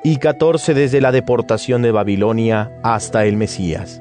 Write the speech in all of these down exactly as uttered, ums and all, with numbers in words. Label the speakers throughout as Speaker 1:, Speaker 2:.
Speaker 1: y catorce desde la deportación de Babilonia hasta el Mesías.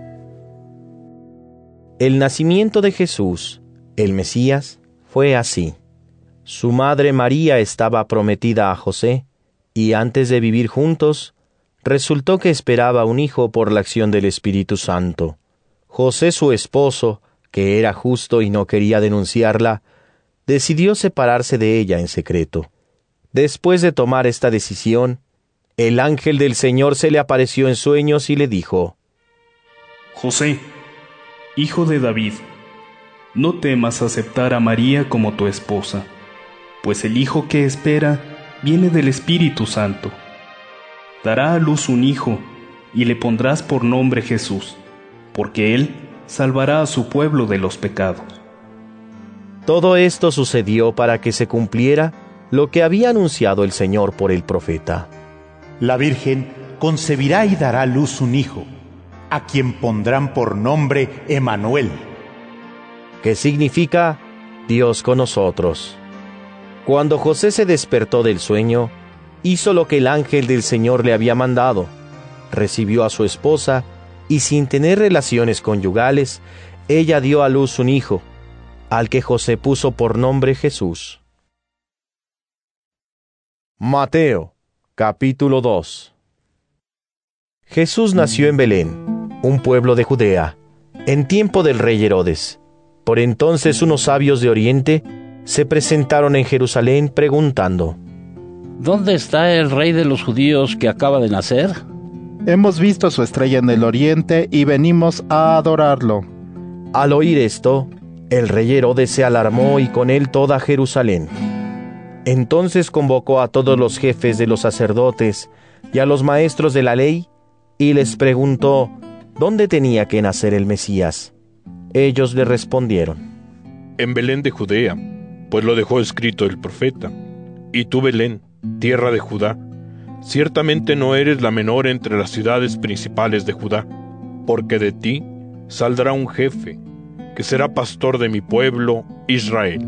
Speaker 1: El nacimiento de Jesús, el Mesías, fue así. Su madre María estaba prometida a José, y antes de vivir juntos, resultó que esperaba un hijo por la acción del Espíritu Santo. José, su esposo, que era justo y no quería denunciarla, decidió separarse de ella en secreto. Después de tomar esta decisión, el ángel del Señor se le apareció en sueños y le dijo:
Speaker 2: José, hijo de David, no temas aceptar a María como tu esposa, pues el hijo que espera viene del Espíritu Santo. Dará a luz un hijo, y le pondrás por nombre Jesús, porque él salvará a su pueblo de los pecados.
Speaker 1: Todo esto sucedió para que se cumpliera lo que había anunciado el Señor por el profeta.
Speaker 3: La Virgen concebirá y dará a luz un hijo, a quien pondrán por nombre Emmanuel,
Speaker 1: que significa Dios con nosotros. Cuando José se despertó del sueño, hizo lo que el ángel del Señor le había mandado. Recibió a su esposa, y sin tener relaciones conyugales, ella dio a luz un hijo, al que José puso por nombre Jesús. Mateo, capítulo dos. Jesús nació en Belén, un pueblo de Judea, en tiempo del rey Herodes. Por entonces unos sabios de Oriente se presentaron en Jerusalén preguntando:
Speaker 4: ¿Dónde está el rey de los judíos que acaba de nacer?
Speaker 5: Hemos visto su estrella en el oriente y venimos a adorarlo.
Speaker 1: Al oír esto, el rey Herodes se alarmó y con él toda Jerusalén. Entonces convocó a todos los jefes de los sacerdotes y a los maestros de la ley y les preguntó dónde tenía que nacer el Mesías. Ellos le respondieron:
Speaker 6: En Belén de Judea, pues lo dejó escrito el profeta. Y tú, Belén, tierra de Judá, ciertamente no eres la menor entre las ciudades principales de Judá, porque de ti saldrá un jefe, que será pastor de mi pueblo, Israel.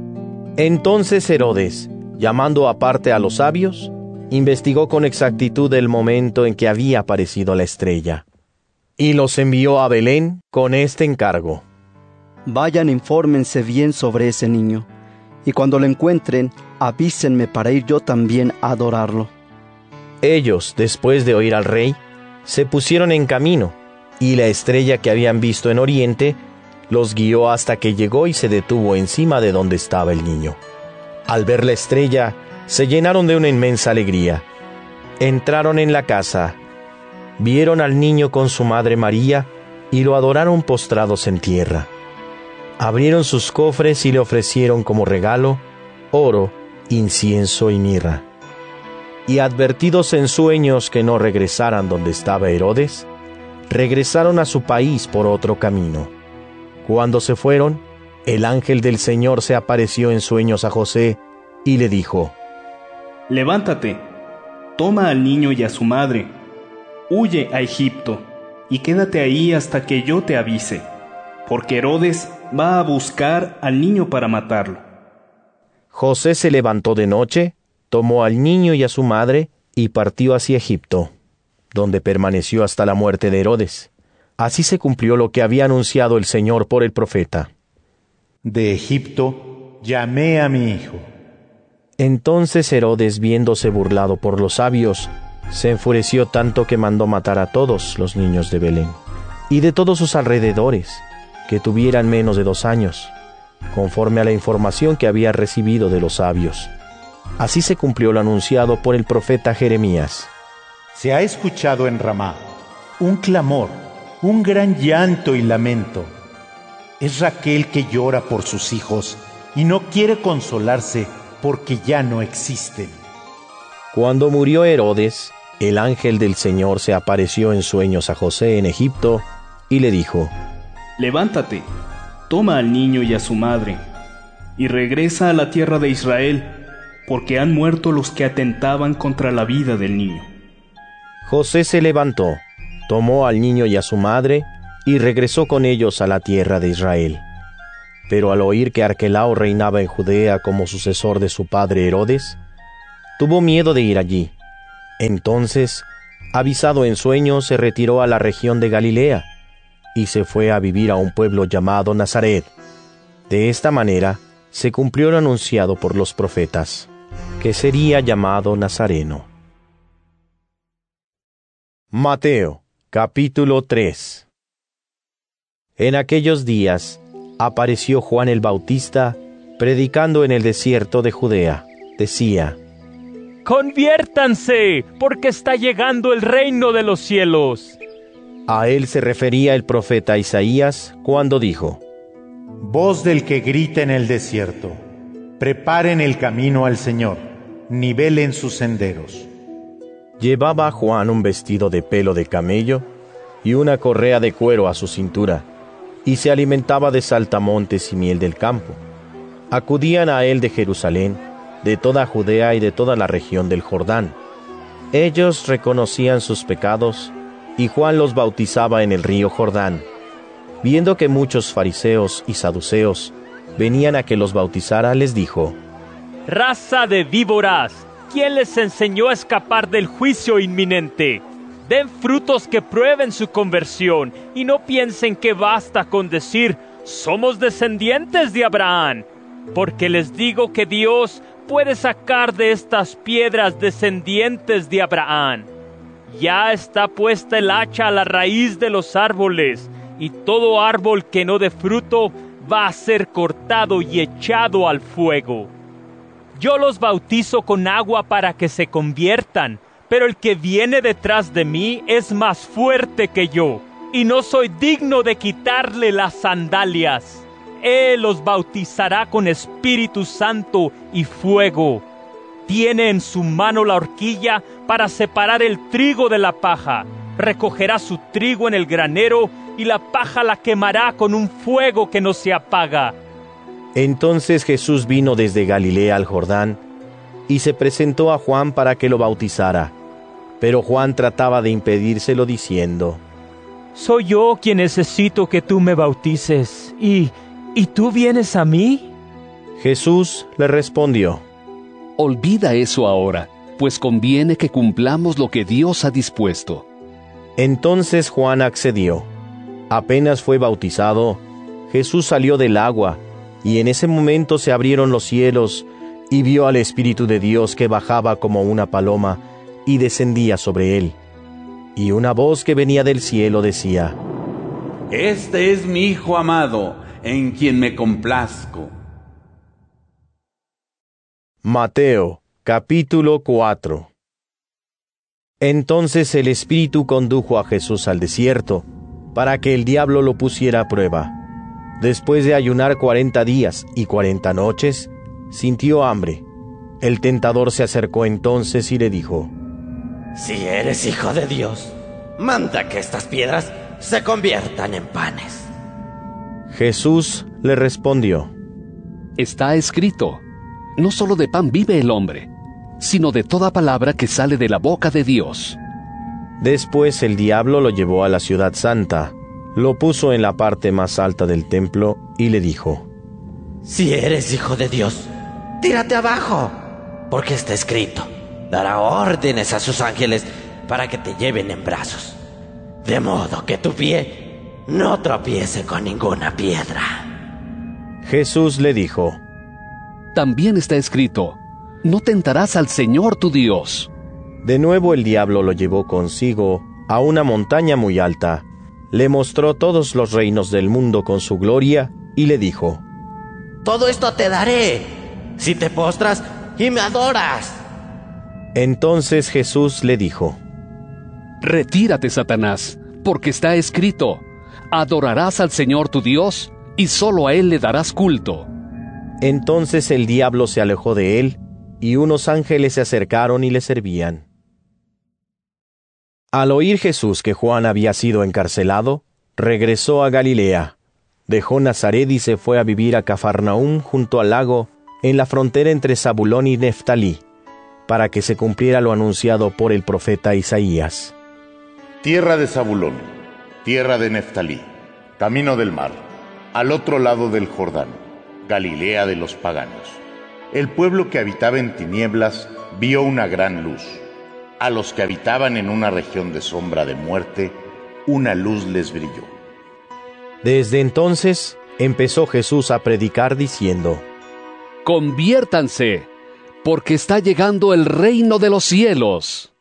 Speaker 1: Entonces Herodes, llamando aparte a los sabios, investigó con exactitud el momento en que había aparecido la estrella, y los envió a Belén con este encargo:
Speaker 7: Vayan, infórmense bien sobre ese niño, y cuando lo encuentren, avísenme para ir yo también a adorarlo.
Speaker 1: Ellos, después de oír al rey, se pusieron en camino, y la estrella que habían visto en Oriente los guió hasta que llegó y se detuvo encima de donde estaba el niño. Al ver la estrella, se llenaron de una inmensa alegría. Entraron en la casa, vieron al niño con su madre María, y lo adoraron postrados en tierra. Abrieron sus cofres y le ofrecieron como regalo oro, incienso y mirra. Y advertidos en sueños que no regresaran donde estaba Herodes, regresaron a su país por otro camino. Cuando se fueron, el ángel del Señor se apareció en sueños a José y le dijo:
Speaker 2: Levántate, toma al niño y a su madre, huye a Egipto y quédate ahí hasta que yo te avise, porque Herodes va a buscar al niño para matarlo.
Speaker 1: José se levantó de noche, tomó al niño y a su madre y partió hacia Egipto, donde permaneció hasta la muerte de Herodes. Así se cumplió lo que había anunciado el Señor por el profeta:
Speaker 3: De Egipto llamé a mi hijo.
Speaker 1: Entonces Herodes, viéndose burlado por los sabios, se enfureció tanto que mandó matar a todos los niños de Belén y de todos sus alrededores, que tuvieran menos de dos años, conforme a la información que había recibido de los sabios. Así se cumplió lo anunciado por el profeta Jeremías:
Speaker 3: Se ha escuchado en Ramá un clamor, un gran llanto y lamento. Es Raquel que llora por sus hijos y no quiere consolarse porque ya no existen.
Speaker 1: Cuando murió Herodes, el ángel del Señor se apareció en sueños a José en Egipto y le dijo:
Speaker 2: Levántate, toma al niño y a su madre, y regresa a la tierra de Israel, porque han muerto los que atentaban contra la vida del niño.
Speaker 1: José se levantó, tomó al niño y a su madre, y regresó con ellos a la tierra de Israel. Pero al oír que Arquelao reinaba en Judea como sucesor de su padre Herodes, tuvo miedo de ir allí. Entonces, avisado en sueños, se retiró a la región de Galilea, y se fue a vivir a un pueblo llamado Nazaret. De esta manera, se cumplió lo anunciado por los profetas, que sería llamado Nazareno. Mateo, capítulo tres. En aquellos días, apareció Juan el Bautista, predicando en el desierto de Judea. Decía:
Speaker 8: ¡Conviértanse, porque está llegando el reino de los cielos!
Speaker 1: A él se refería el profeta Isaías cuando dijo:
Speaker 3: Voz del que grita en el desierto, preparen el camino al Señor, nivelen sus senderos.
Speaker 1: Llevaba Juan un vestido de pelo de camello y una correa de cuero a su cintura, y se alimentaba de saltamontes y miel del campo. Acudían a él de Jerusalén, de toda Judea y de toda la región del Jordán. Ellos reconocían sus pecados, y Juan los bautizaba en el río Jordán. Viendo que muchos fariseos y saduceos venían a que los bautizara, les dijo:
Speaker 8: ¡Raza de víboras! ¿Quién les enseñó a escapar del juicio inminente? Den frutos que prueben su conversión, y no piensen que basta con decir: somos descendientes de Abraham. Porque les digo que Dios puede sacar de estas piedras descendientes de Abraham. Ya está puesta el hacha a la raíz de los árboles, y todo árbol que no dé fruto va a ser cortado y echado al fuego. Yo los bautizo con agua para que se conviertan, pero el que viene detrás de mí es más fuerte que yo, y no soy digno de quitarle las sandalias. Él los bautizará con Espíritu Santo y fuego. Tiene en su mano la horquilla para separar el trigo de la paja. Recogerá su trigo en el granero y la paja la quemará con un fuego que no se apaga.
Speaker 1: Entonces Jesús vino desde Galilea al Jordán, y se presentó a Juan para que lo bautizara. Pero Juan trataba de impedírselo diciendo:
Speaker 8: Soy yo quien necesito que tú me bautices, y, ¿y tú vienes a mí?
Speaker 1: Jesús le respondió:
Speaker 9: Olvida eso ahora, pues conviene que cumplamos lo que Dios ha dispuesto.
Speaker 1: Entonces Juan accedió. Apenas fue bautizado, Jesús salió del agua, y en ese momento se abrieron los cielos, y vio al Espíritu de Dios que bajaba como una paloma, y descendía sobre él. Y una voz que venía del cielo decía:
Speaker 10: Este es mi Hijo amado, en quien me complazco.
Speaker 1: Mateo, capítulo cuatro. Entonces el Espíritu condujo a Jesús al desierto, para que el diablo lo pusiera a prueba. Después de ayunar cuarenta días y cuarenta noches, sintió hambre. El tentador se acercó entonces y le dijo:
Speaker 11: Si eres hijo de Dios, manda que estas piedras se conviertan en panes.
Speaker 1: Jesús le respondió:
Speaker 9: Está escrito: no solo de pan vive el hombre, sino de toda palabra que sale de la boca de Dios.
Speaker 1: Después el diablo lo llevó a la ciudad santa, lo puso en la parte más alta del templo y le dijo:
Speaker 11: Si eres hijo de Dios, tírate abajo, porque está escrito: dará órdenes a sus ángeles para que te lleven en brazos, de modo que tu pie no tropiece con ninguna piedra.
Speaker 1: Jesús le dijo:
Speaker 9: También está escrito: no tentarás al Señor tu Dios.
Speaker 1: De nuevo el diablo lo llevó consigo a una montaña muy alta, le mostró todos los reinos del mundo con su gloria, y le dijo:
Speaker 11: Todo esto te daré, si te postras y me adoras.
Speaker 1: Entonces Jesús le dijo:
Speaker 9: Retírate, Satanás, porque está escrito: adorarás al Señor tu Dios, y solo a Él le darás culto.
Speaker 1: Entonces el diablo se alejó de él, y unos ángeles se acercaron y le servían. Al oír Jesús que Juan había sido encarcelado, regresó a Galilea. Dejó Nazaret y se fue a vivir a Cafarnaúm junto al lago, en la frontera entre Zabulón y Neftalí, para que se cumpliera lo anunciado por el profeta Isaías.
Speaker 12: Tierra de Zabulón, tierra de Neftalí, camino del mar, al otro lado del Jordán, Galilea de los paganos. El pueblo que habitaba en tinieblas vio una gran luz. A los que habitaban en una región de sombra de muerte, una luz les brilló.
Speaker 1: Desde entonces empezó Jesús a predicar diciendo:
Speaker 9: Conviértanse, porque está llegando el reino de los cielos.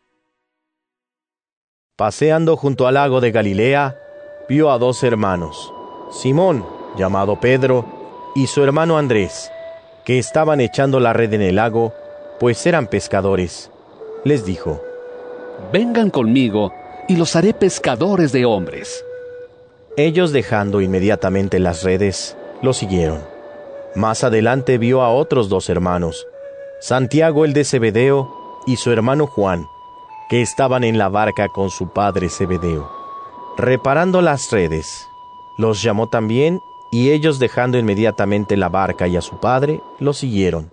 Speaker 1: Paseando junto al lago de Galilea, vio a dos hermanos, Simón, llamado Pedro, y su hermano Andrés, que estaban echando la red en el lago, pues eran pescadores. Les dijo:
Speaker 9: Vengan conmigo, y los haré pescadores de hombres.
Speaker 1: Ellos, dejando inmediatamente las redes, lo siguieron. Más adelante vio a otros dos hermanos, Santiago el de Zebedeo y su hermano Juan, que estaban en la barca con su padre Zebedeo, reparando las redes. Los llamó también, y ellos, dejando inmediatamente la barca y a su padre, lo siguieron.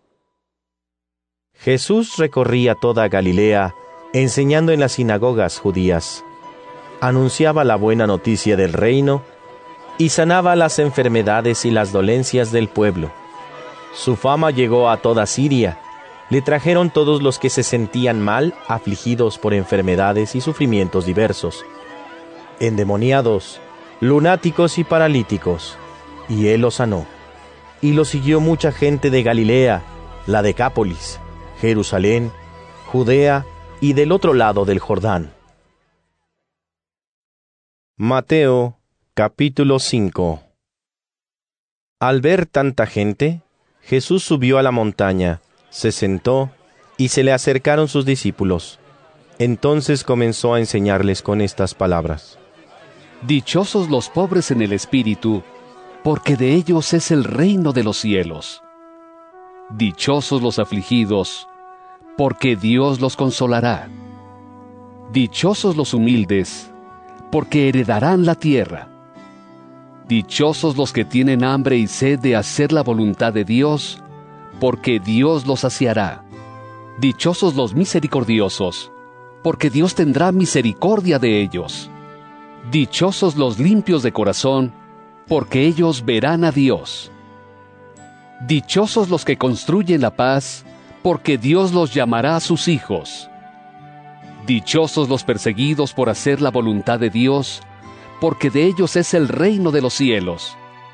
Speaker 1: Jesús recorría toda Galilea, enseñando en las sinagogas judías. Anunciaba la buena noticia del reino y sanaba las enfermedades y las dolencias del pueblo. Su fama llegó a toda Siria. Le trajeron todos los que se sentían mal, afligidos por enfermedades y sufrimientos diversos, endemoniados, lunáticos y paralíticos, y él los sanó. Y lo siguió mucha gente de Galilea, la Decápolis, Jerusalén, Judea y del otro lado del Jordán. Mateo, capítulo cinco. Al ver tanta gente, Jesús subió a la montaña, se sentó, y se le acercaron sus discípulos. Entonces comenzó a enseñarles con estas palabras:
Speaker 9: Dichosos los pobres en el espíritu, porque de ellos es el reino de los cielos. Dichosos los afligidos, porque Dios los consolará. Dichosos los humildes, porque heredarán la tierra. Dichosos los que tienen hambre y sed de hacer la voluntad de Dios, porque Dios los saciará. Dichosos los misericordiosos, porque Dios tendrá misericordia de ellos. Dichosos los limpios de corazón, porque ellos verán a Dios. Dichosos los que construyen la paz, porque Dios los llamará sus hijos. Dichosos los perseguidos por hacer la voluntad de Dios, porque de ellos es el reino de los cielos.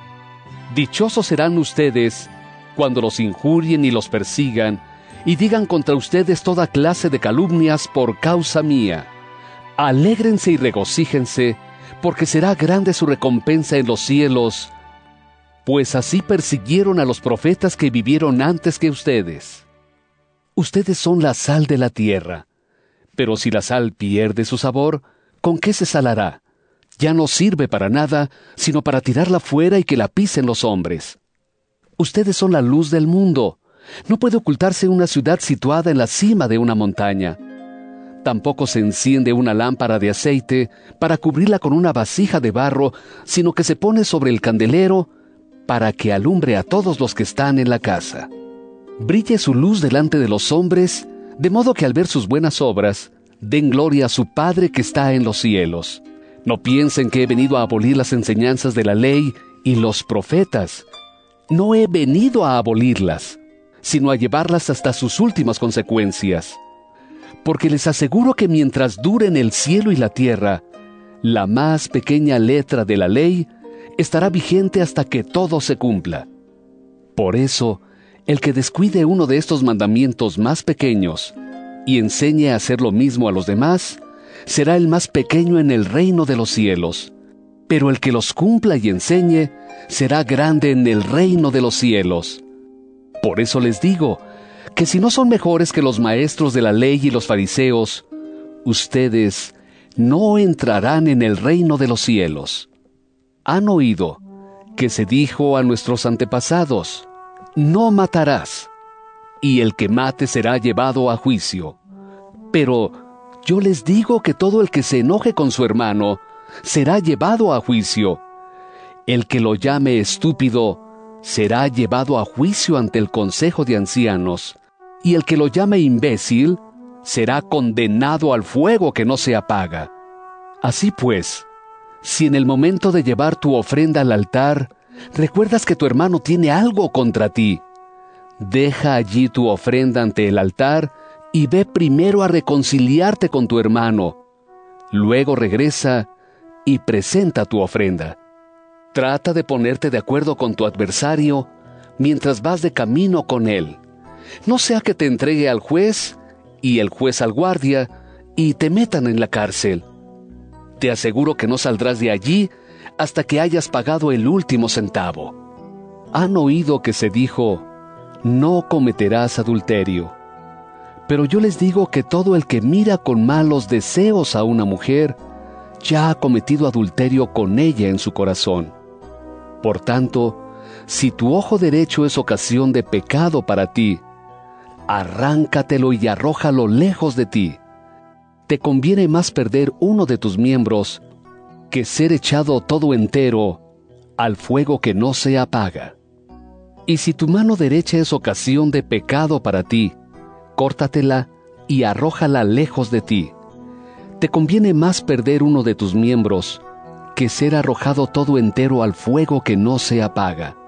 Speaker 9: Dichosos serán ustedes cuando los injurien y los persigan, y digan contra ustedes toda clase de calumnias por causa mía. Alégrense y regocíjense, porque será grande su recompensa en los cielos, pues así persiguieron a los profetas que vivieron antes que ustedes. Ustedes son la sal de la tierra, pero si la sal pierde su sabor, ¿con qué se salará? Ya no sirve para nada, sino para tirarla fuera y que la pisen los hombres. Ustedes son la luz del mundo. No puede ocultarse una ciudad situada en la cima de una montaña. Tampoco se enciende una lámpara de aceite para cubrirla con una vasija de barro, sino que se pone sobre el candelero para que alumbre a todos los que están en la casa. Brille su luz delante de los hombres, de modo que al ver sus buenas obras, den gloria a su Padre que está en los cielos. No piensen que he venido a abolir las enseñanzas de la ley y los profetas. No he venido a abolirlas, sino a llevarlas hasta sus últimas consecuencias. Porque les aseguro que mientras duren el cielo y la tierra, la más pequeña letra de la ley estará vigente hasta que todo se cumpla. Por eso, el que descuide uno de estos mandamientos más pequeños y enseñe a hacer lo mismo a los demás, será el más pequeño en el reino de los cielos. Pero el que los cumpla y enseñe, será grande en el reino de los cielos. Por eso les digo, que si no son mejores que los maestros de la ley y los fariseos, ustedes no entrarán en el reino de los cielos. Han oído que se dijo a nuestros antepasados: no matarás, y el que mate será llevado a juicio. Pero yo les digo que todo el que se enoje con su hermano será llevado a juicio. El que lo llame estúpido será llevado a juicio ante el consejo de ancianos, y el que lo llame imbécil será condenado al fuego que no se apaga. Así pues, si en el momento de llevar tu ofrenda al altar, recuerdas que tu hermano tiene algo contra ti, deja allí tu ofrenda ante el altar y ve primero a reconciliarte con tu hermano. Luego regresa y presenta tu ofrenda. Trata de ponerte de acuerdo con tu adversario mientras vas de camino con él. No sea que te entregue al juez y el juez al guardia y te metan en la cárcel. Te aseguro que no saldrás de allí hasta que hayas pagado el último centavo. Han oído que se dijo, no cometerás adulterio. Pero yo les digo que todo el que mira con malos deseos a una mujer, ya ha cometido adulterio con ella en su corazón. Por tanto, si tu ojo derecho es ocasión de pecado para ti, arráncatelo y arrójalo lejos de ti. Te conviene más perder uno de tus miembros que ser echado todo entero al fuego que no se apaga. Y si tu mano derecha es ocasión de pecado para ti, córtatela y arrójala lejos de ti. Te conviene más perder uno de tus miembros que ser arrojado todo entero al fuego que no se apaga.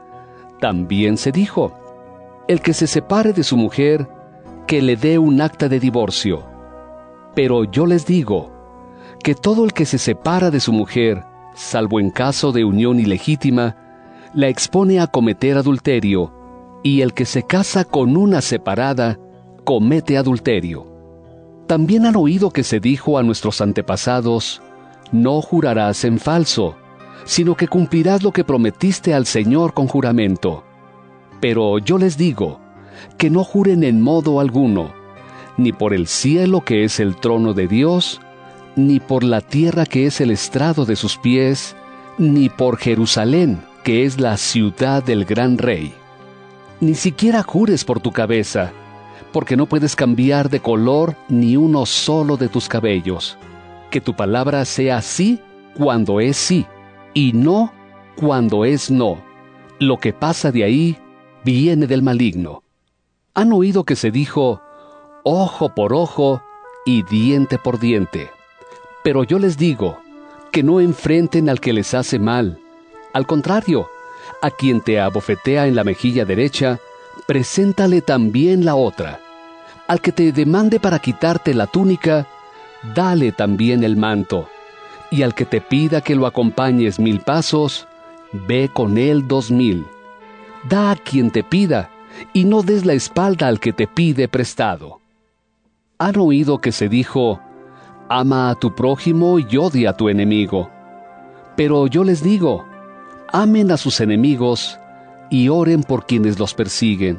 Speaker 9: También se dijo, el que se separe de su mujer, que le dé un acta de divorcio. Pero yo les digo, que todo el que se separa de su mujer, salvo en caso de unión ilegítima, la expone a cometer adulterio, y el que se casa con una separada, comete adulterio. También han oído que se dijo a nuestros antepasados, no jurarás en falso, sino que cumplirás lo que prometiste al Señor con juramento. Pero yo les digo, que no juren en modo alguno, ni por el cielo que es el trono de Dios, ni por la tierra que es el estrado de sus pies, ni por Jerusalén, que es la ciudad del gran rey. Ni siquiera jures por tu cabeza, porque no puedes cambiar de color ni uno solo de tus cabellos. Que tu palabra sea sí cuando es sí, y no cuando es no. Lo que pasa de ahí viene del maligno. Han oído que se dijo, ojo por ojo y diente por diente. Pero yo les digo, que no enfrenten al que les hace mal. Al contrario, a quien te abofetea en la mejilla derecha, preséntale también la otra. Al que te demande para quitarte la túnica, dale también el manto. Y al que te pida que lo acompañes mil pasos, ve con él dos mil. Da a quien te pida, y no des la espalda al que te pide prestado. Han oído que se dijo, ama a tu prójimo y odia a tu enemigo. Pero yo les digo, amen a sus enemigos y oren por quienes los persiguen.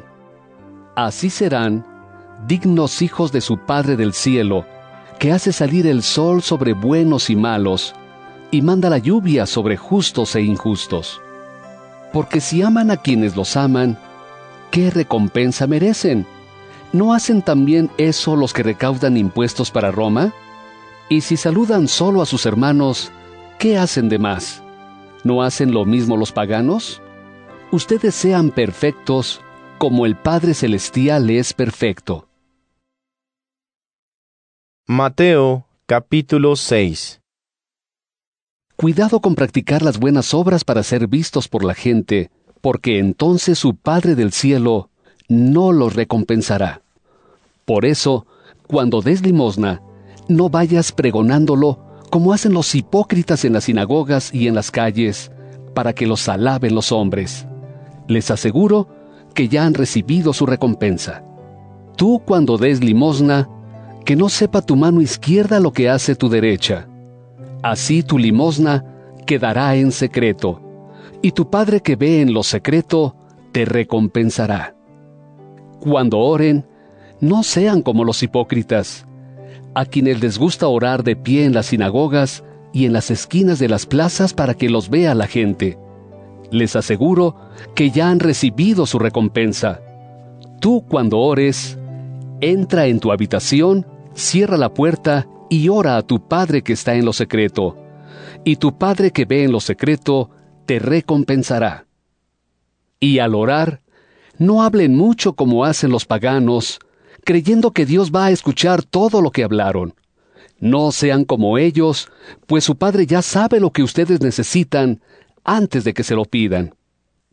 Speaker 9: Así serán dignos hijos de su Padre del cielo, que hace salir el sol sobre buenos y malos, y manda la lluvia sobre justos e injustos. Porque si aman a quienes los aman, ¿qué recompensa merecen? ¿No hacen también eso los que recaudan impuestos para Roma? Y si saludan solo a sus hermanos, ¿qué hacen de más? ¿No hacen lo mismo los paganos? Ustedes sean perfectos, como el Padre Celestial es perfecto.
Speaker 1: Mateo, capítulo seis.
Speaker 9: Cuidado con practicar las buenas obras para ser vistos por la gente, porque entonces su Padre del cielo no los recompensará. Por eso, cuando des limosna, no vayas pregonándolo como hacen los hipócritas en las sinagogas y en las calles, para que los alaben los hombres. Les aseguro que ya han recibido su recompensa. Tú, cuando des limosna, que no sepa tu mano izquierda lo que hace tu derecha. Así tu limosna quedará en secreto, y tu Padre que ve en lo secreto te recompensará. Cuando oren, no sean como los hipócritas, a quienes les gusta orar de pie en las sinagogas y en las esquinas de las plazas para que los vea la gente. Les aseguro que ya han recibido su recompensa. Tú, cuando ores, entra en tu habitación, cierra la puerta y ora a tu Padre que está en lo secreto, y tu Padre que ve en lo secreto te recompensará. Y al orar, no hablen mucho como hacen los paganos, creyendo que Dios va a escuchar todo lo que hablaron. No sean como ellos, pues su Padre ya sabe lo que ustedes necesitan antes de que se lo pidan.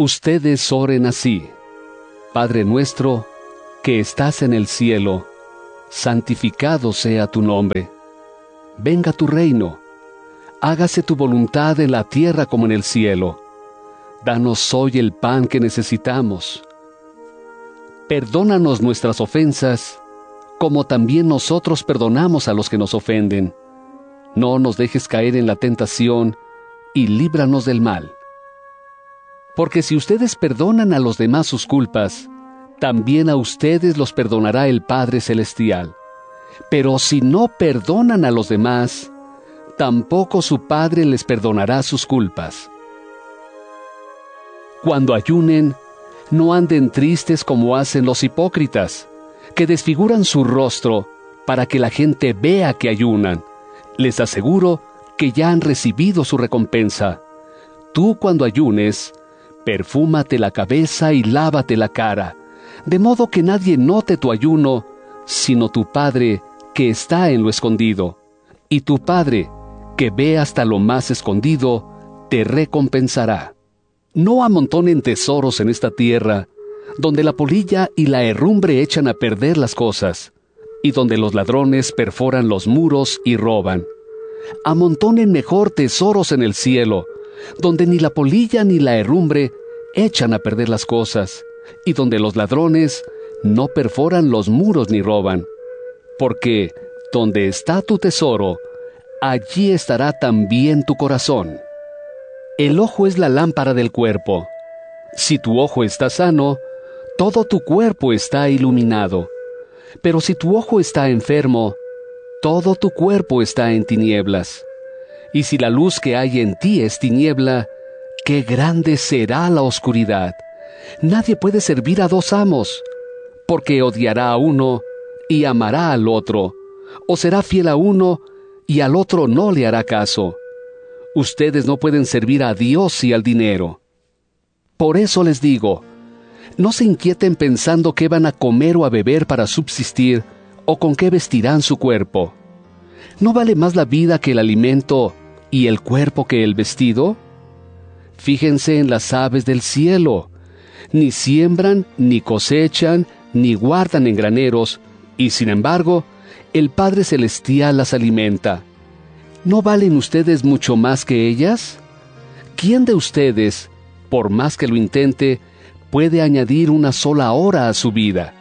Speaker 9: Ustedes oren así: Padre nuestro, que estás en el cielo, santificado sea tu nombre. Venga tu reino. Hágase tu voluntad en la tierra como en el cielo. Danos hoy el pan que necesitamos. Perdónanos nuestras ofensas, como también nosotros perdonamos a los que nos ofenden. No nos dejes caer en la tentación, y líbranos del mal. Porque si ustedes perdonan a los demás sus culpas, también a ustedes los perdonará el Padre Celestial. Pero si no perdonan a los demás, tampoco su Padre les perdonará sus culpas. Cuando ayunen, no anden tristes como hacen los hipócritas, que desfiguran su rostro para que la gente vea que ayunan. Les aseguro que ya han recibido su recompensa. Tú, cuando ayunes, perfúmate la cabeza y lávate la cara, de modo que nadie note tu ayuno, sino tu Padre que está en lo escondido. Y tu Padre, que ve hasta lo más escondido, te recompensará. No amontonen tesoros en esta tierra, donde la polilla y la herrumbre echan a perder las cosas, y donde los ladrones perforan los muros y roban. Amontonen mejor tesoros en el cielo, donde ni la polilla ni la herrumbre echan a perder las cosas, y donde los ladrones no perforan los muros ni roban. Porque donde está tu tesoro, allí estará también tu corazón. El ojo es la lámpara del cuerpo. Si tu ojo está sano, todo tu cuerpo está iluminado. Pero si tu ojo está enfermo, todo tu cuerpo está en tinieblas. Y si la luz que hay en ti es tiniebla, ¡qué grande será la oscuridad! Nadie puede servir a dos amos, porque odiará a uno y amará al otro, o será fiel a uno y al otro no le hará caso. Ustedes no pueden servir a Dios y al dinero. Por eso les digo, no se inquieten pensando qué van a comer o a beber para subsistir, o con qué vestirán su cuerpo. ¿No vale más la vida que el alimento y el cuerpo que el vestido? Fíjense en las aves del cielo. Ni siembran, ni cosechan, ni guardan en graneros, y sin embargo, el Padre Celestial las alimenta. ¿No valen ustedes mucho más que ellas? ¿Quién de ustedes, por más que lo intente, puede añadir una sola hora a su vida?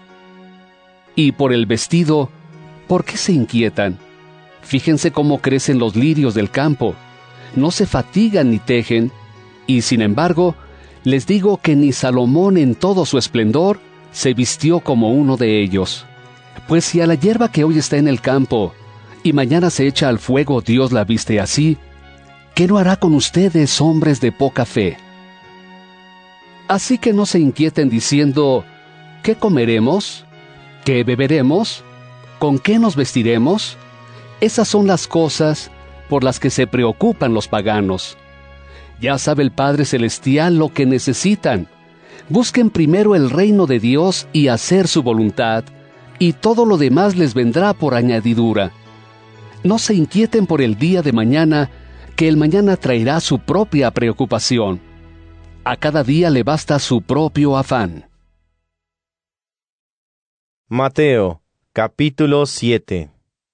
Speaker 9: Y por el vestido, ¿por qué se inquietan? Fíjense cómo crecen los lirios del campo. No se fatigan ni tejen, y sin embargo, les digo que ni Salomón en todo su esplendor se vistió como uno de ellos. Pues si a la hierba que hoy está en el campo y mañana se echa al fuego Dios la viste así, ¿qué no hará con ustedes, hombres de poca fe? Así que no se inquieten diciendo, ¿qué comeremos? ¿Qué beberemos? ¿Con qué nos vestiremos? Esas son las cosas por las que se preocupan los paganos. Ya sabe el Padre Celestial lo que necesitan. Busquen primero el reino de Dios y hacer su voluntad, y todo lo demás les vendrá por añadidura. No se inquieten por el día de mañana, que el mañana traerá su propia preocupación. A cada día le basta su propio afán.
Speaker 1: Mateo, capítulo siete.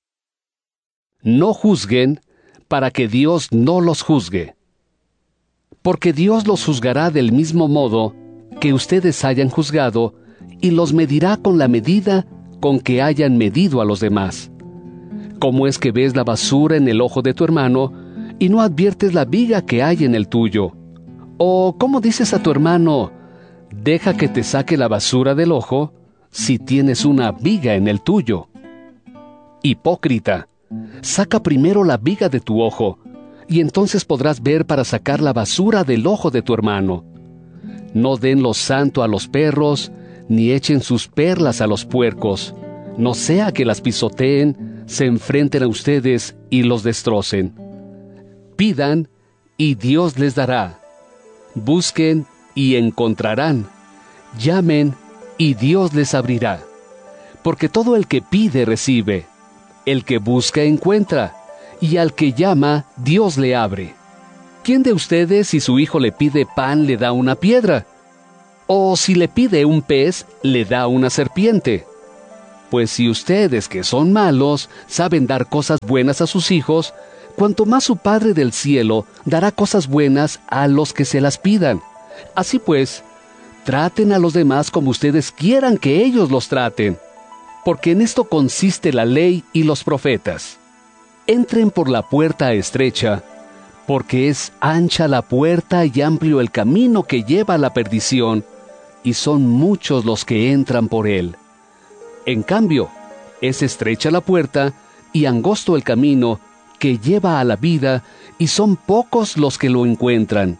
Speaker 9: No juzguen, para que Dios no los juzgue. Porque Dios los juzgará del mismo modo que ustedes hayan juzgado, y los medirá con la medida con que hayan medido a los demás. ¿Cómo es que ves la basura en el ojo de tu hermano y no adviertes la viga que hay en el tuyo? ¿O cómo dices a tu hermano, deja que te saque la basura del ojo, si tienes una viga en el tuyo? Hipócrita, saca primero la viga de tu ojo, y entonces podrás ver para sacar la basura del ojo de tu hermano. No den lo santo a los perros, ni echen sus perlas a los puercos, no sea que las pisoteen, se enfrenten a ustedes y los destrocen. Pidan, y Dios les dará. Busquen, y encontrarán. Llamen, y Dios les abrirá. Porque todo el que pide recibe, el que busca encuentra, y al que llama, Dios le abre. ¿Quién de ustedes, si su hijo le pide pan, le da una piedra? ¿O si le pide un pez, le da una serpiente? Pues si ustedes, que son malos, saben dar cosas buenas a sus hijos, cuanto más su Padre del cielo dará cosas buenas a los que se las pidan. Así pues, traten a los demás como ustedes quieran que ellos los traten, porque en esto consiste la ley y los profetas. Entren por la puerta estrecha, porque es ancha la puerta y amplio el camino que lleva a la perdición, y son muchos los que entran por él. En cambio, es estrecha la puerta y angosto el camino que lleva a la vida, y son pocos los que lo encuentran.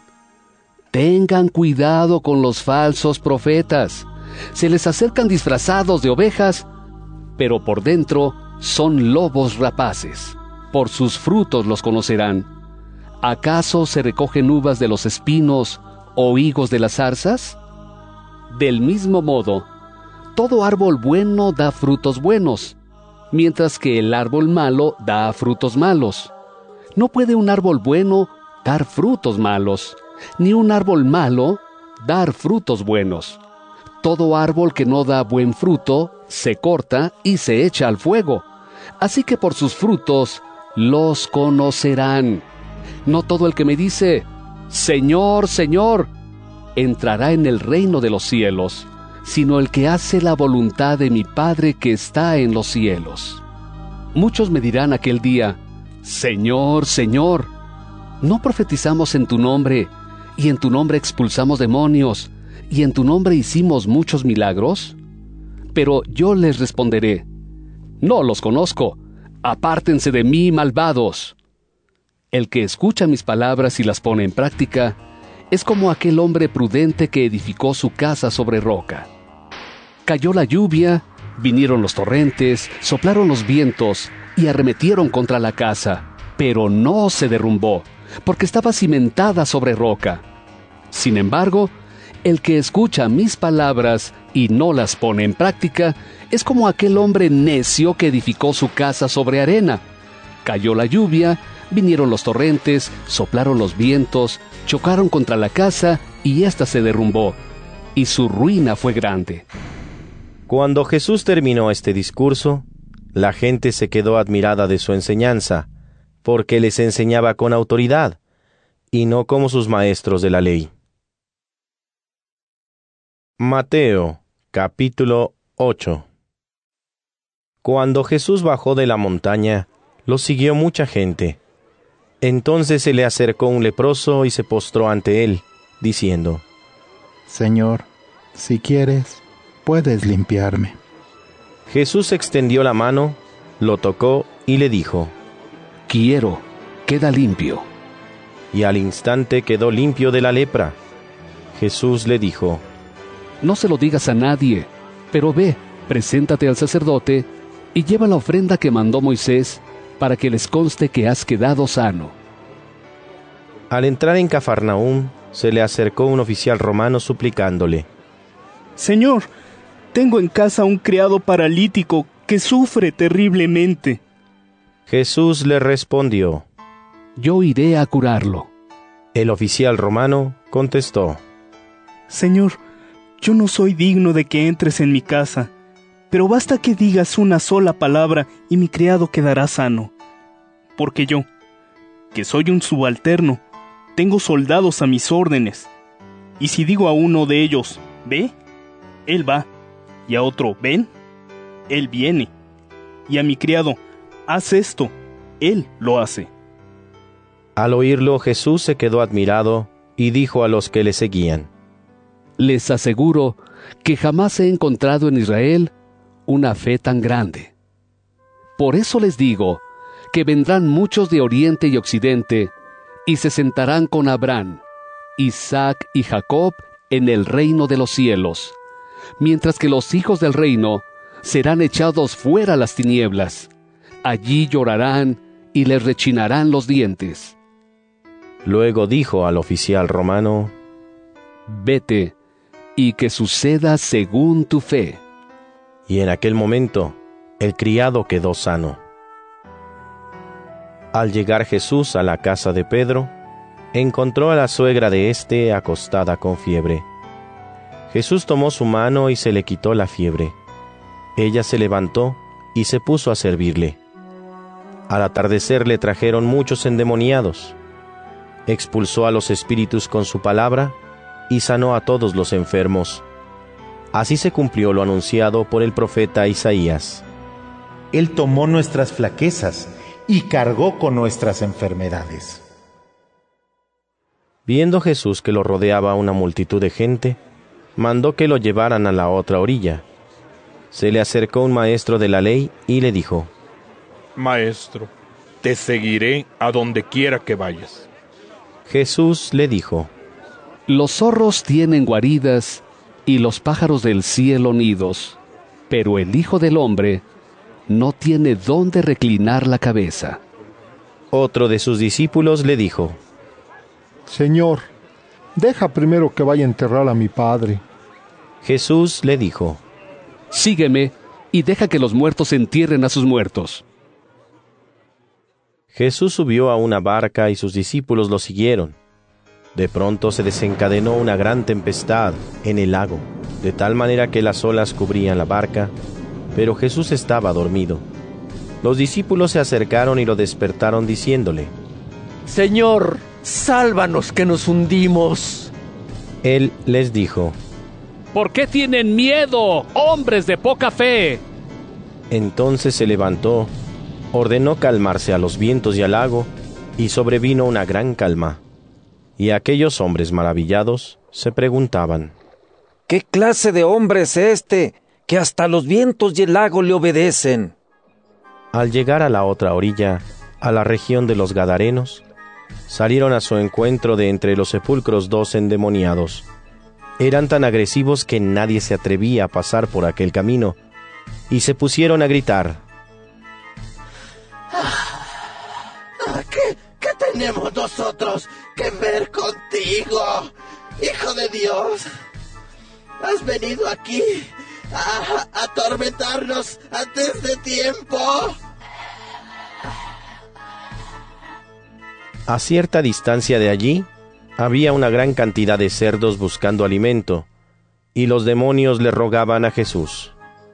Speaker 9: Tengan cuidado con los falsos profetas. Se les acercan disfrazados de ovejas, pero por dentro son lobos rapaces. Por sus frutos los conocerán. ¿Acaso se recogen uvas de los espinos o higos de las zarzas? Del mismo modo, todo árbol bueno da frutos buenos, mientras que el árbol malo da frutos malos. No puede un árbol bueno dar frutos malos, ni un árbol malo dar frutos buenos. Todo árbol que no da buen fruto se corta y se echa al fuego. Así que por sus frutos los conocerán. No todo el que me dice, Señor, Señor, entrará en el reino de los cielos, sino el que hace la voluntad de mi Padre que está en los cielos. Muchos me dirán aquel día, Señor, Señor, ¿no profetizamos en tu nombre, y en tu nombre expulsamos demonios, y en tu nombre hicimos muchos milagros? Pero yo les responderé, no los conozco, apártense de mí, malvados. El que escucha mis palabras y las pone en práctica, es como aquel hombre prudente que edificó su casa sobre roca. Cayó la lluvia, vinieron los torrentes, soplaron los vientos y arremetieron contra la casa, pero no se derrumbó, porque estaba cimentada sobre roca. Sin embargo, el que escucha mis palabras y no las pone en práctica, es como aquel hombre necio que edificó su casa sobre arena. Cayó la lluvia, vinieron los torrentes, soplaron los vientos, chocaron contra la casa y ésta se derrumbó, y su ruina fue grande.
Speaker 1: Cuando Jesús terminó este discurso, la gente se quedó admirada de su enseñanza, porque les enseñaba con autoridad, y no como sus maestros de la ley. Mateo, capítulo ocho. Cuando Jesús bajó de la montaña, lo siguió mucha gente. Entonces se le acercó un leproso y se postró ante él, diciendo,
Speaker 5: Señor, si quieres, puedes limpiarme.
Speaker 1: Jesús extendió la mano, lo tocó y le dijo,
Speaker 9: Quiero, queda limpio.
Speaker 1: Y al instante quedó limpio de la lepra. Jesús le dijo,
Speaker 9: No se lo digas a nadie, pero ve, preséntate al sacerdote y lleva la ofrenda que mandó Moisés, para que les conste que has quedado sano.
Speaker 1: Al entrar en Cafarnaúm, se le acercó un oficial romano suplicándole,
Speaker 2: Señor, tengo en casa un criado paralítico que sufre terriblemente.
Speaker 1: Jesús le respondió,
Speaker 9: Yo iré a curarlo.
Speaker 1: El oficial romano contestó,
Speaker 2: Señor, yo no soy digno de que entres en mi casa, pero basta que digas una sola palabra y mi criado quedará sano. Porque yo, que soy un subalterno, tengo soldados a mis órdenes. Y si digo a uno de ellos, ve, él va, y a otro, ven, él viene, y a mi criado, haz esto, él lo hace.
Speaker 1: Al oírlo, Jesús se quedó admirado y dijo a los que le seguían,
Speaker 9: Les aseguro que jamás he encontrado en Israel una fe tan grande. Por eso les digo que vendrán muchos de oriente y occidente y se sentarán con Abraham, Isaac y Jacob en el reino de los cielos, mientras que los hijos del reino serán echados fuera a las tinieblas. Allí llorarán y les rechinarán los dientes.
Speaker 1: Luego dijo al oficial romano,
Speaker 9: Vete, y que suceda según tu fe.
Speaker 1: Y en aquel momento, el criado quedó sano. Al llegar Jesús a la casa de Pedro, encontró a la suegra de éste acostada con fiebre. Jesús tomó su mano y se le quitó la fiebre. Ella se levantó y se puso a servirle. Al atardecer le trajeron muchos endemoniados. Expulsó a los espíritus con su palabra y sanó a todos los enfermos. Así se cumplió lo anunciado por el profeta Isaías.
Speaker 3: Él tomó nuestras flaquezas y cargó con nuestras enfermedades.
Speaker 1: Viendo Jesús que lo rodeaba una multitud de gente, mandó que lo llevaran a la otra orilla. Se le acercó un maestro de la ley y le dijo:
Speaker 6: Maestro, te seguiré a donde quiera que vayas.
Speaker 1: Jesús le dijo:
Speaker 9: Los zorros tienen guaridas y los pájaros del cielo nidos, pero el Hijo del Hombre no tiene dónde reclinar la cabeza.
Speaker 1: Otro de sus discípulos le dijo:
Speaker 13: Señor, deja primero que vaya a enterrar a mi padre.
Speaker 1: Jesús le dijo:
Speaker 9: Sígueme y deja que los muertos entierren a sus muertos.
Speaker 1: Jesús subió a una barca y sus discípulos lo siguieron. De pronto se desencadenó una gran tempestad en el lago, de tal manera que las olas cubrían la barca, pero Jesús estaba dormido. Los discípulos se acercaron y lo despertaron diciéndole:
Speaker 14: Señor, sálvanos que nos hundimos.
Speaker 1: Él les dijo:
Speaker 9: ¿Por qué tienen miedo, hombres de poca fe?
Speaker 1: Entonces se levantó, ordenó calmarse a los vientos y al lago, y sobrevino una gran calma. Y aquellos hombres maravillados se preguntaban:
Speaker 14: ¿Qué clase de hombre es este, que hasta los vientos y el lago le obedecen?
Speaker 1: Al llegar a la otra orilla, a la región de los Gadarenos, salieron a su encuentro de entre los sepulcros dos endemoniados. Eran tan agresivos que nadie se atrevía a pasar por aquel camino, y se pusieron a gritar:
Speaker 11: ¿Qué, qué tenemos nosotros que ver contigo, Hijo de Dios? ¿Has venido aquí a, a atormentarnos antes de tiempo?
Speaker 1: A cierta distancia de allí, había una gran cantidad de cerdos buscando alimento, y los demonios le rogaban a Jesús: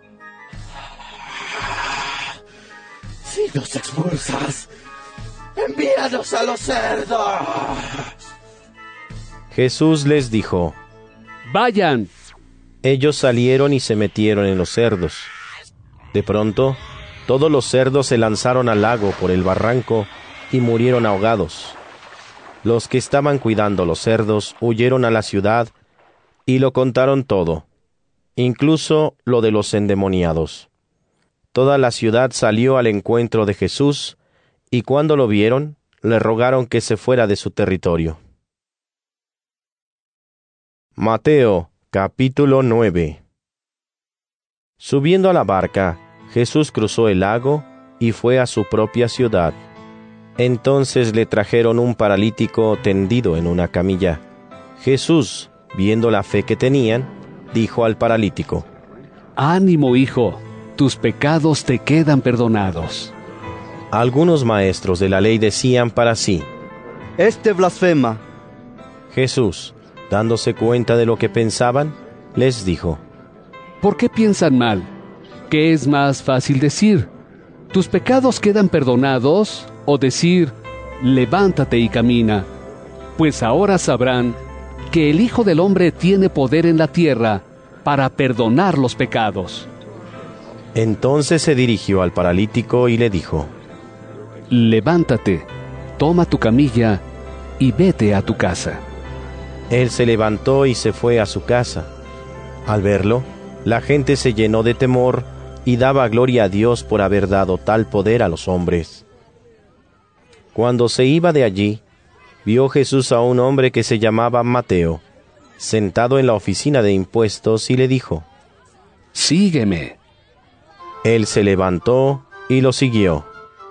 Speaker 11: Si nos expulsas, envíanos a los cerdos.
Speaker 1: Jesús les dijo:
Speaker 9: Vayan.
Speaker 1: Ellos salieron y se metieron en los cerdos. De pronto, todos los cerdos se lanzaron al lago por el barranco y murieron ahogados. Los que estaban cuidando los cerdos huyeron a la ciudad y lo contaron todo, incluso lo de los endemoniados. Toda la ciudad salió al encuentro de Jesús, y cuando lo vieron, le rogaron que se fuera de su territorio. Mateo, capítulo nueve. Subiendo a la barca, Jesús cruzó el lago y fue a su propia ciudad. Entonces le trajeron un paralítico tendido en una camilla. Jesús, viendo la fe que tenían, dijo al paralítico:
Speaker 9: Ánimo, hijo, tus pecados te quedan perdonados.
Speaker 1: Algunos maestros de la ley decían para sí:
Speaker 7: Este blasfema.
Speaker 1: Jesús, dándose cuenta de lo que pensaban, les dijo:
Speaker 9: ¿Por qué piensan mal? ¿Qué es más fácil decir? ¿Tus pecados quedan perdonados? O decir: levántate y camina. Pues ahora sabrán que el Hijo del Hombre tiene poder en la tierra para perdonar los pecados.
Speaker 1: Entonces se dirigió al paralítico y le dijo:
Speaker 9: Levántate, toma tu camilla y vete a tu casa.
Speaker 1: Él se levantó y se fue a su casa. Al verlo, la gente se llenó de temor y daba gloria a Dios por haber dado tal poder a los hombres. Cuando se iba de allí, vio Jesús a un hombre que se llamaba Mateo, sentado en la oficina de impuestos, y le dijo:
Speaker 9: Sígueme.
Speaker 1: Él se levantó y lo siguió.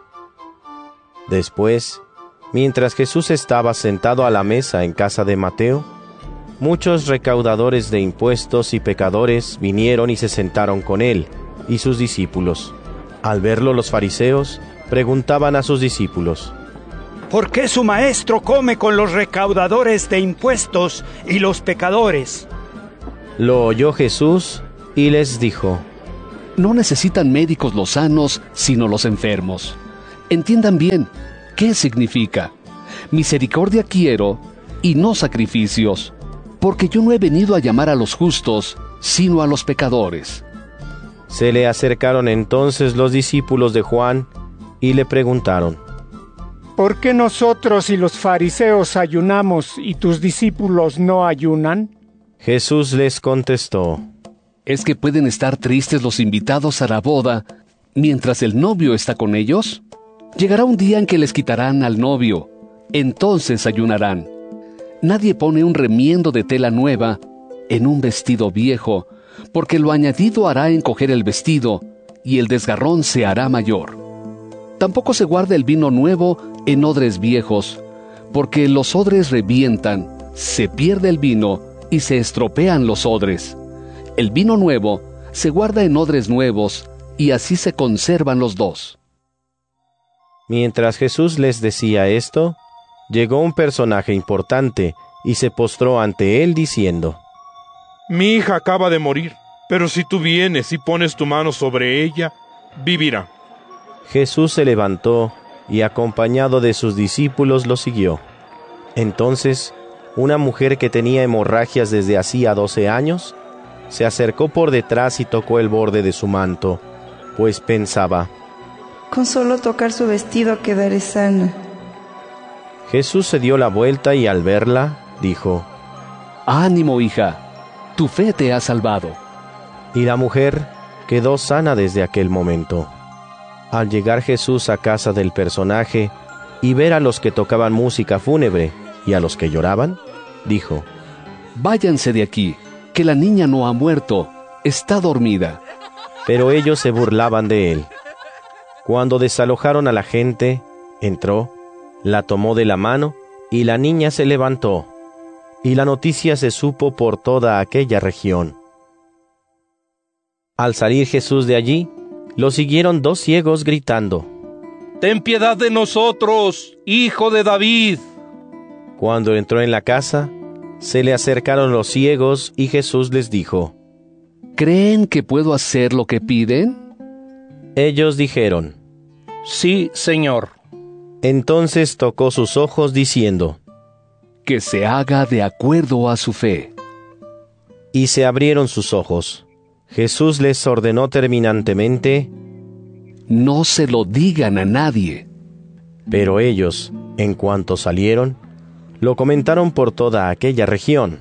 Speaker 1: Después, mientras Jesús estaba sentado a la mesa en casa de Mateo, muchos recaudadores de impuestos y pecadores vinieron y se sentaron con él y sus discípulos. Al verlo, los fariseos preguntaban a sus discípulos:
Speaker 15: ¿Por qué su maestro come con los recaudadores de impuestos y los pecadores?
Speaker 1: Lo oyó Jesús y les dijo:
Speaker 9: No necesitan médicos los sanos, sino los enfermos. Entiendan bien, ¿qué significa? Misericordia quiero, y no sacrificios, porque yo no he venido a llamar a los justos, sino a los pecadores.
Speaker 1: Se le acercaron entonces los discípulos de Juan y le preguntaron:
Speaker 15: ¿Por qué nosotros y los fariseos ayunamos y tus discípulos no ayunan?
Speaker 1: Jesús les contestó:
Speaker 9: ¿Es que pueden estar tristes los invitados a la boda mientras el novio está con ellos? Llegará un día en que les quitarán al novio, entonces ayunarán. Nadie pone un remiendo de tela nueva en un vestido viejo, porque lo añadido hará encoger el vestido, y el desgarrón se hará mayor. Tampoco se guarda el vino nuevo en odres viejos, porque los odres revientan, se pierde el vino, y se estropean los odres. El vino nuevo se guarda en odres nuevos, y así se conservan los dos.
Speaker 1: Mientras Jesús les decía esto, llegó un personaje importante y se postró ante él diciendo:
Speaker 6: Mi hija acaba de morir, pero si tú vienes y pones tu mano sobre ella, vivirá.
Speaker 1: Jesús se levantó y acompañado de sus discípulos lo siguió. Entonces, una mujer que tenía hemorragias desde hacía doce años, se acercó por detrás y tocó el borde de su manto, pues pensaba:
Speaker 16: con solo tocar su vestido quedaré sana.
Speaker 1: Jesús se dio la vuelta y al verla, dijo:
Speaker 9: Ánimo, hija, tu fe te ha salvado.
Speaker 1: Y la mujer quedó sana desde aquel momento. Al llegar Jesús a casa del personaje y ver a los que tocaban música fúnebre y a los que lloraban, dijo:
Speaker 9: Váyanse de aquí, que la niña no ha muerto, está dormida.
Speaker 1: Pero ellos se burlaban de él. Cuando desalojaron a la gente, entró, la tomó de la mano y la niña se levantó, y la noticia se supo por toda aquella región. Al salir Jesús de allí, lo siguieron dos ciegos gritando:
Speaker 17: ¡Ten piedad de nosotros, hijo de David!
Speaker 1: Cuando entró en la casa, se le acercaron los ciegos y Jesús les dijo:
Speaker 9: ¿Creen que puedo hacer lo que piden?
Speaker 1: Ellos dijeron:
Speaker 17: Sí, Señor.
Speaker 1: Entonces tocó sus ojos diciendo:
Speaker 9: Que se haga de acuerdo a su fe.
Speaker 1: Y se abrieron sus ojos. Jesús les ordenó terminantemente:
Speaker 9: No se lo digan a nadie.
Speaker 1: Pero ellos, en cuanto salieron, lo comentaron por toda aquella región.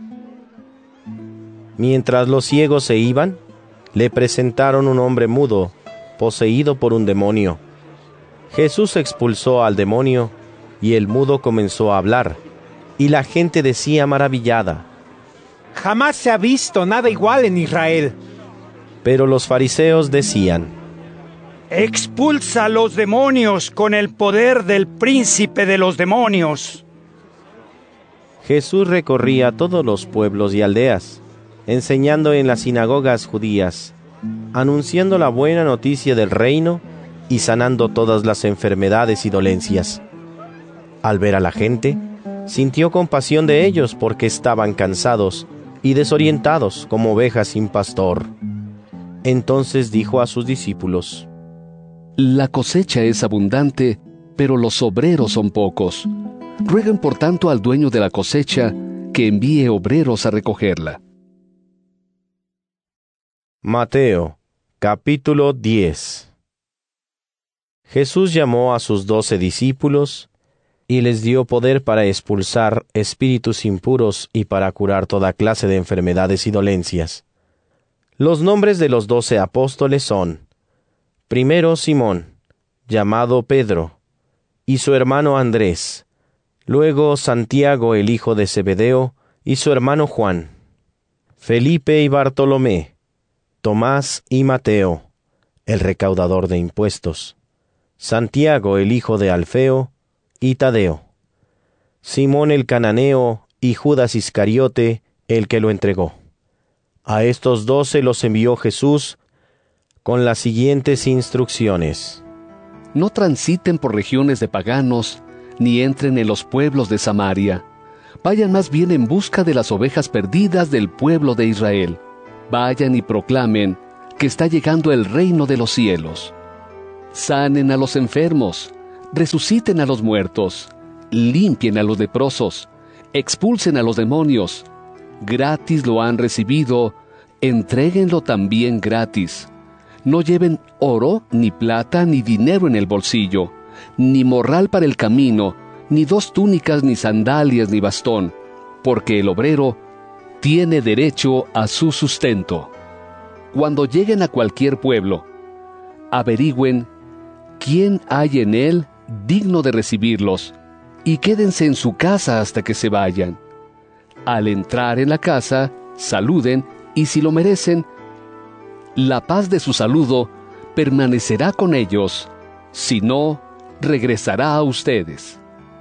Speaker 1: Mientras los ciegos se iban, le presentaron un hombre mudo, poseído por un demonio. Jesús expulsó al demonio, y el mudo comenzó a hablar, y la gente decía maravillada:
Speaker 15: Jamás se ha visto nada igual en Israel.
Speaker 1: Pero los fariseos decían:
Speaker 15: Expulsa a los demonios con el poder del príncipe de los demonios.
Speaker 1: Jesús recorría todos los pueblos y aldeas, enseñando en las sinagogas judías, anunciando la buena noticia del reino y sanando todas las enfermedades y dolencias. Al ver a la gente, sintió compasión de ellos porque estaban cansados y desorientados como ovejas sin pastor. Entonces dijo a sus discípulos:
Speaker 9: La cosecha es abundante, pero los obreros son pocos. Rueguen por tanto al dueño de la cosecha que envíe obreros a recogerla.
Speaker 1: Mateo, capítulo diez. Jesús llamó a sus doce discípulos y les dio poder para expulsar espíritus impuros y para curar toda clase de enfermedades y dolencias. Los nombres de los doce apóstoles son: primero Simón, llamado Pedro, y su hermano Andrés; luego Santiago el hijo de Zebedeo y su hermano Juan; Felipe y Bartolomé; Tomás y Mateo, el recaudador de impuestos; Santiago el hijo de Alfeo y Tadeo; Simón el cananeo y Judas Iscariote, el que lo entregó. A estos doce los envió Jesús con las siguientes instrucciones:
Speaker 9: No transiten por regiones de paganos, ni entren en los pueblos de Samaria. Vayan más bien en busca de las ovejas perdidas del pueblo de Israel. Vayan y proclamen porque está llegando el reino de los cielos. Sanen a los enfermos, resuciten a los muertos, limpien a los leprosos, expulsen a los demonios. Gratis lo han recibido, entréguenlo también gratis. No lleven oro, ni plata, ni dinero en el bolsillo, ni morral para el camino, ni dos túnicas, ni sandalias, ni bastón, porque el obrero tiene derecho a su sustento. Cuando lleguen a cualquier pueblo, averigüen quién hay en él digno de recibirlos, y quédense en su casa hasta que se vayan. Al entrar en la casa, saluden, y si lo merecen, la paz de su saludo permanecerá con ellos, si no, regresará a ustedes.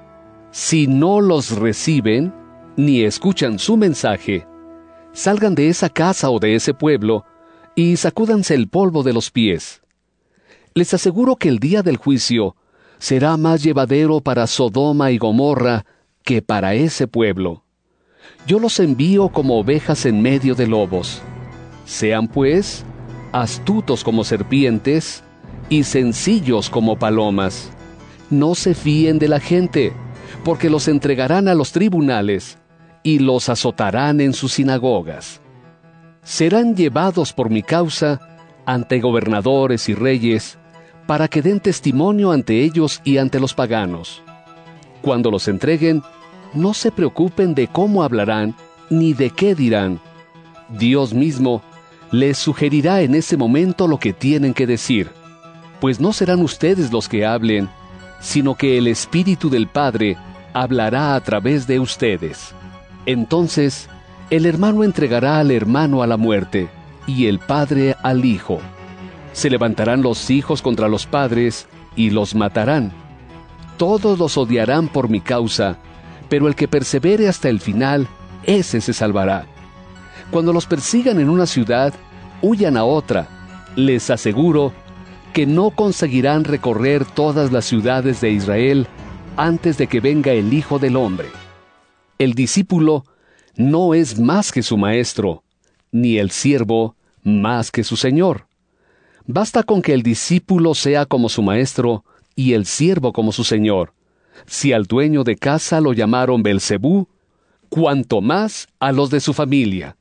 Speaker 9: Si no los reciben, ni escuchan su mensaje, salgan de esa casa o de ese pueblo, y sacúdanse el polvo de los pies. Les aseguro que el día del juicio será más llevadero para Sodoma y Gomorra que para ese pueblo. Yo los envío como ovejas en medio de lobos. Sean, pues, astutos como serpientes y sencillos como palomas. No se fíen de la gente, porque los entregarán a los tribunales y los azotarán en sus sinagogas. Serán llevados por mi causa ante gobernadores y reyes, para que den testimonio ante ellos y ante los paganos. Cuando los entreguen, no se preocupen de cómo hablarán ni de qué dirán. Dios mismo les sugerirá en ese momento lo que tienen que decir, pues no serán ustedes los que hablen, sino que el Espíritu del Padre hablará a través de ustedes. Entonces, el hermano entregará al hermano a la muerte, y el padre al hijo. Se levantarán los hijos contra los padres, y los matarán. Todos los odiarán por mi causa, pero el que persevere hasta el final, ese se salvará. Cuando los persigan en una ciudad, huyan a otra. Les aseguro que no conseguirán recorrer todas las ciudades de Israel antes de que venga el Hijo del Hombre. El discípulo no es más que su maestro, ni el siervo más que su señor. Basta con que el discípulo sea como su maestro y el siervo como su señor. Si al dueño de casa lo llamaron Belcebú, cuanto más a los de su familia.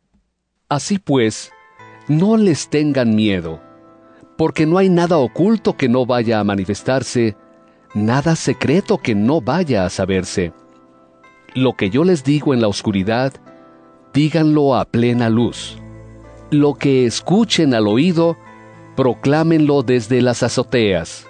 Speaker 9: Así pues, no les tengan miedo, porque no hay nada oculto que no vaya a manifestarse, nada secreto que no vaya a saberse. Lo que yo les digo en la oscuridad, díganlo a plena luz. Lo que escuchen al oído, proclámenlo desde las azoteas.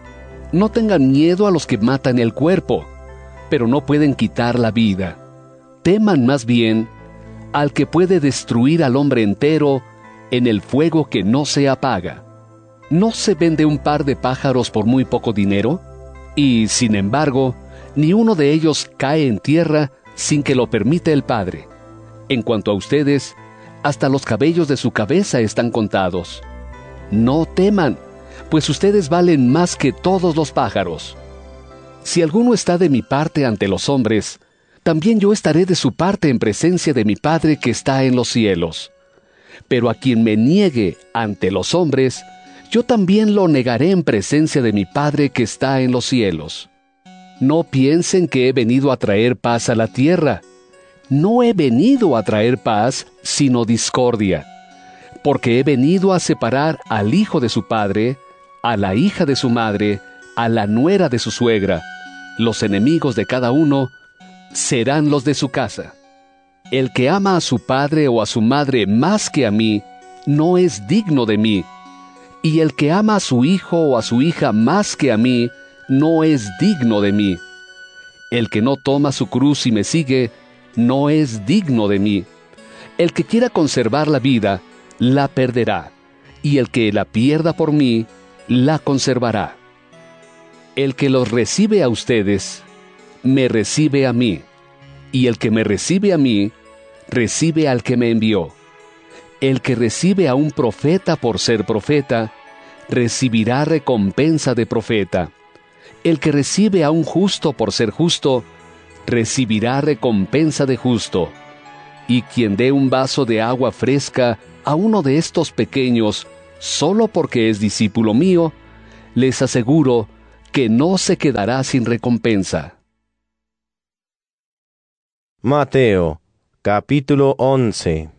Speaker 9: No tengan miedo a los que matan el cuerpo, pero no pueden quitar la vida. Teman más bien al que puede destruir al hombre entero en el fuego que no se apaga. ¿No se vende un par de pájaros por muy poco dinero? Y, sin embargo, ni uno de ellos cae en tierra sin que lo permita el Padre. En cuanto a ustedes, hasta los cabellos de su cabeza están contados. No teman, pues ustedes valen más que todos los pájaros. Si alguno está de mi parte ante los hombres, también yo estaré de su parte en presencia de mi Padre que está en los cielos. Pero a quien me niegue ante los hombres, yo también lo negaré en presencia de mi Padre que está en los cielos. No piensen que he venido a traer paz a la tierra. No he venido a traer paz, sino discordia. Porque he venido a separar al hijo de su padre, a la hija de su madre, a la nuera de su suegra. Los enemigos de cada uno serán los de su casa. El que ama a su padre o a su madre más que a mí, no es digno de mí. Y el que ama a su hijo o a su hija más que a mí, no es digno de mí. El que no toma su cruz y me sigue, no es digno de mí. El que quiera conservar la vida, la perderá, y el que la pierda por mí, la conservará. El que los recibe a ustedes, me recibe a mí, y el que me recibe a mí, recibe al que me envió. El que recibe a un profeta por ser profeta, recibirá recompensa de profeta. El que recibe a un justo por ser justo, recibirá recompensa de justo. Y quien dé un vaso de agua fresca a uno de estos pequeños, solo porque es discípulo mío, les aseguro que no se quedará sin recompensa.
Speaker 1: Mateo, capítulo once.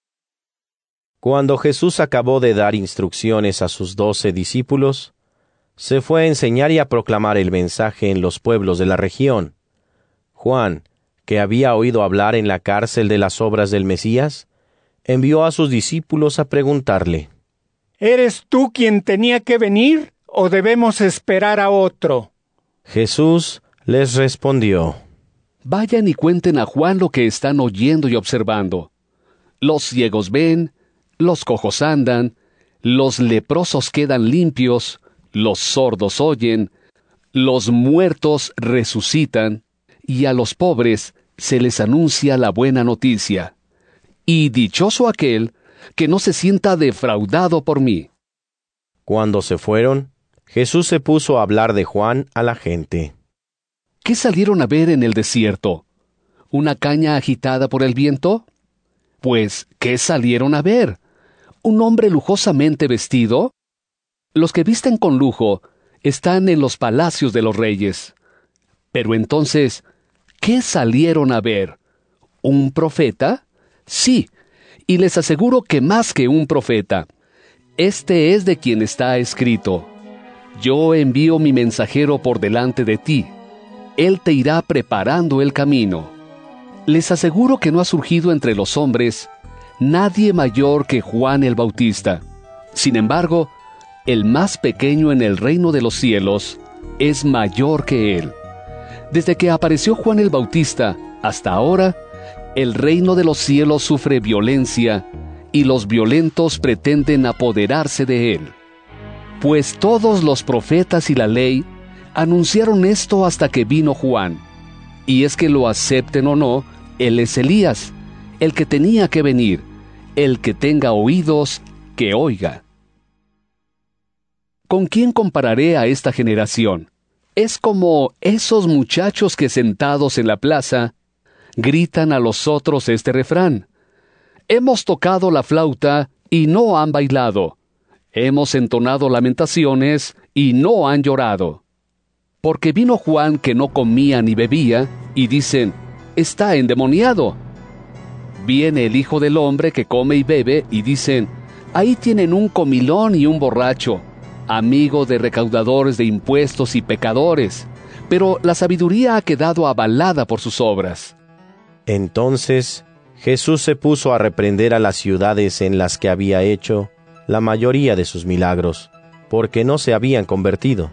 Speaker 1: Cuando Jesús acabó de dar instrucciones a sus doce discípulos, se fue a enseñar y a proclamar el mensaje en los pueblos de la región. Juan, que había oído hablar en la cárcel de las obras del Mesías, envió a sus discípulos a preguntarle:
Speaker 15: ¿Eres tú quien tenía que venir o debemos esperar a otro?
Speaker 1: Jesús les respondió:
Speaker 9: Vayan y cuenten a Juan lo que están oyendo y observando. Los ciegos ven, los cojos andan, los leprosos quedan limpios, los sordos oyen, los muertos resucitan, y a los pobres se les anuncia la buena noticia. Y dichoso aquel que no se sienta defraudado por mí.
Speaker 1: Cuando se fueron, Jesús se puso a hablar de Juan a la gente.
Speaker 9: ¿Qué salieron a ver en el desierto? ¿Una caña agitada por el viento? Pues, ¿qué salieron a ver? ¿Un hombre lujosamente vestido? Los que visten con lujo están en los palacios de los reyes. Pero entonces, ¿qué salieron a ver? ¿Un profeta? Sí, y les aseguro que más que un profeta. Este es de quien está escrito: Yo envío mi mensajero por delante de ti. Él te irá preparando el camino. Les aseguro que no ha surgido entre los hombres nadie mayor que Juan el Bautista. Sin embargo, el más pequeño en el reino de los cielos es mayor que él. Desde que apareció Juan el Bautista hasta ahora, el reino de los cielos sufre violencia y los violentos pretenden apoderarse de él. Pues todos los profetas y la ley anunciaron esto hasta que vino Juan. Y es que lo acepten o no, él es Elías, el que tenía que venir. El que tenga oídos, que oiga. ¿Con quién compararé a esta generación? Es como esos muchachos que sentados en la plaza gritan a los otros este refrán: Hemos tocado la flauta y no han bailado. Hemos entonado lamentaciones y no han llorado. Porque vino Juan que no comía ni bebía, y dicen: está endemoniado. Viene el Hijo del Hombre que come y bebe, y dicen: ahí tienen un comilón y un borracho, amigo de recaudadores de impuestos y pecadores. Pero la sabiduría ha quedado avalada por sus obras.
Speaker 1: Entonces Jesús se puso a reprender a las ciudades en las que había hecho la mayoría de sus milagros, porque no se habían convertido.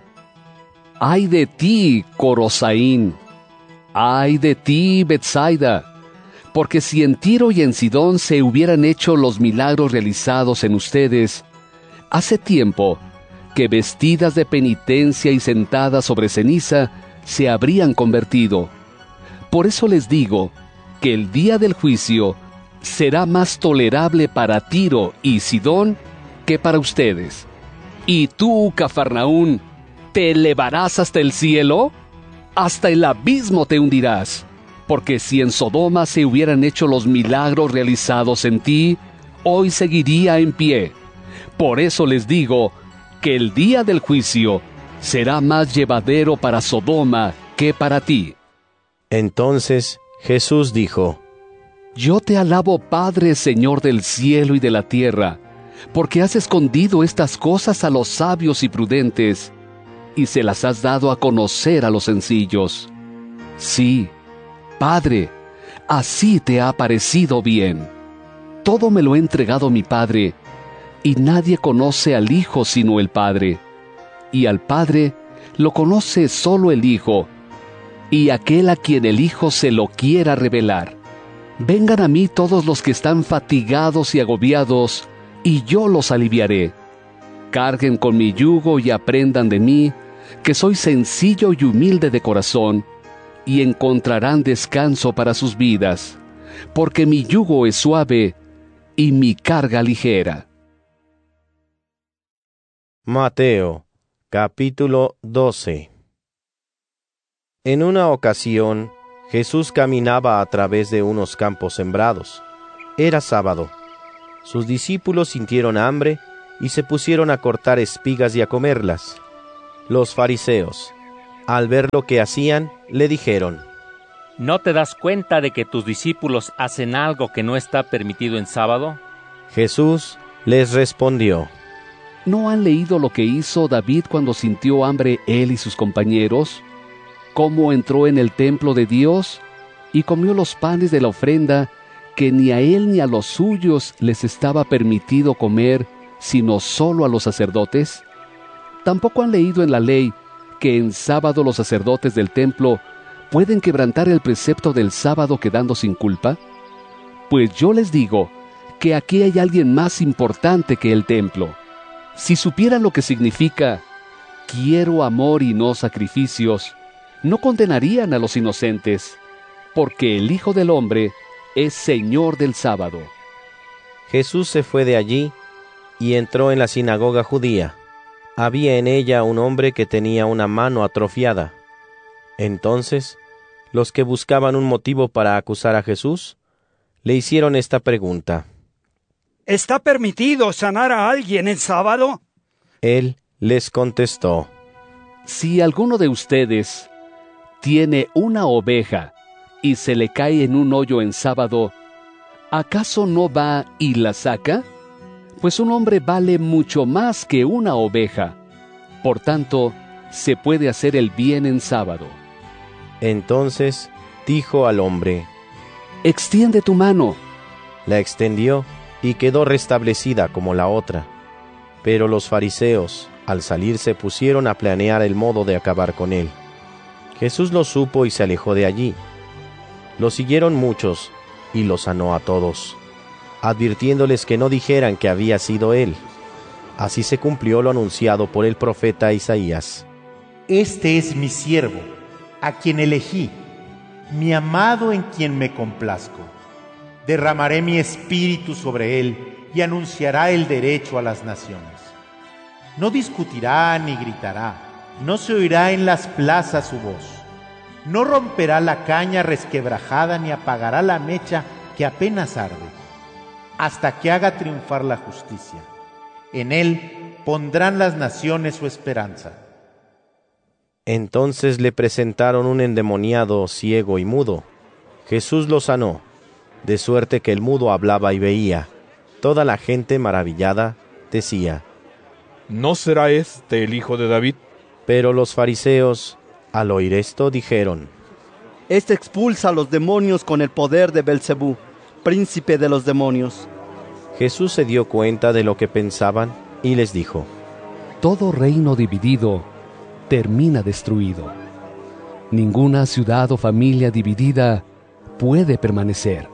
Speaker 9: ¡Ay de ti, Corosaín! ¡Ay de ti, Betsaida! Porque si en Tiro y en Sidón se hubieran hecho los milagros realizados en ustedes, hace tiempo que vestidas de penitencia y sentadas sobre ceniza se habrían convertido. Por eso les digo que el día del juicio será más tolerable para Tiro y Sidón que para ustedes. ¿Y tú, Cafarnaún, te elevarás hasta el cielo? Hasta el abismo te hundirás. Porque si en Sodoma se hubieran hecho los milagros realizados en ti, hoy seguiría en pie. Por eso les digo que el día del juicio será más llevadero para Sodoma que para ti.
Speaker 1: Entonces Jesús dijo:
Speaker 9: Yo te alabo, Padre, Señor del cielo y de la tierra, porque has escondido estas cosas a los sabios y prudentes, y se las has dado a conocer a los sencillos. Sí, Padre, así te ha parecido bien. Todo me lo ha entregado mi Padre, y nadie conoce al Hijo sino el Padre, y al Padre lo conoce solo el Hijo, y aquel a quien el Hijo se lo quiera revelar. Vengan a mí todos los que están fatigados y agobiados, y yo los aliviaré. Carguen con mi yugo y aprendan de mí, que soy sencillo y humilde de corazón, y encontrarán descanso para sus vidas, porque mi yugo es suave y mi carga ligera.
Speaker 1: Mateo, capítulo doce. En una ocasión, Jesús caminaba a través de unos campos sembrados. Era sábado. Sus discípulos sintieron hambre y se pusieron a cortar espigas y a comerlas. Los fariseos, al ver lo que hacían, le dijeron:
Speaker 18: ¿No te das cuenta de que tus discípulos hacen algo que no está permitido en sábado?
Speaker 1: Jesús les respondió:
Speaker 9: ¿No han leído lo que hizo David cuando sintió hambre él y sus compañeros? ¿Cómo entró en el templo de Dios y comió los panes de la ofrenda que ni a él ni a los suyos les estaba permitido comer, sino solo a los sacerdotes? ¿Tampoco han leído en la ley que en sábado los sacerdotes del templo pueden quebrantar el precepto del sábado quedando sin culpa? Pues yo les digo que aquí hay alguien más importante que el templo. Si supieran lo que significa quiero amor y no sacrificios, no condenarían a los inocentes, porque el Hijo del Hombre es Señor del sábado.
Speaker 1: Jesús se fue de allí y entró en la sinagoga judía. Había en ella un hombre que tenía una mano atrofiada. Entonces, los que buscaban un motivo para acusar a Jesús, le hicieron esta pregunta:
Speaker 15: ¿Está permitido sanar a alguien en sábado?
Speaker 1: Él les contestó:
Speaker 9: Si alguno de ustedes tiene una oveja y se le cae en un hoyo en sábado, ¿acaso no va y la saca? Pues un hombre vale mucho más que una oveja. Por tanto, se puede hacer el bien en sábado.
Speaker 1: Entonces dijo al hombre:
Speaker 9: Extiende tu mano.
Speaker 1: La extendió y quedó restablecida como la otra. Pero los fariseos, al salir, se pusieron a planear el modo de acabar con él. Jesús lo supo y se alejó de allí. Lo siguieron muchos y lo sanó a todos, advirtiéndoles que no dijeran que había sido él. Así se cumplió lo anunciado por el profeta Isaías:
Speaker 3: Este es mi siervo, a quien elegí, mi amado en quien me complazco. Derramaré mi espíritu sobre él y anunciará el derecho a las naciones. No discutirá ni gritará, no se oirá en las plazas su voz. No romperá la caña resquebrajada ni apagará la mecha que apenas arde, hasta que haga triunfar la justicia. En él pondrán las naciones su esperanza.
Speaker 1: Entonces le presentaron un endemoniado ciego y mudo. Jesús lo sanó, de suerte que el mudo hablaba y veía. Toda la gente, maravillada, decía:
Speaker 6: ¿No será este el hijo de David?
Speaker 1: Pero los fariseos, al oír esto, dijeron:
Speaker 7: Este expulsa a los demonios con el poder de Belcebú, príncipe de los demonios.
Speaker 1: Jesús se dio cuenta de lo que pensaban y les dijo:
Speaker 9: Todo reino dividido termina destruido. Ninguna ciudad o familia dividida puede permanecer.